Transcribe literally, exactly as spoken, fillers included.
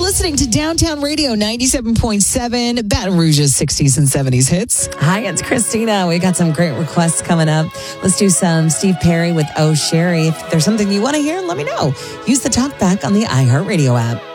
listening to Downtown Radio ninety-seven point seven, Baton Rouge's sixties and seventies hits. Hi, it's Christina. We got some great requests coming up. Let's do some Steve Perry with Oh Sherry. If there's something you want to hear, let me know. Use the talkback on the iHeartRadio app.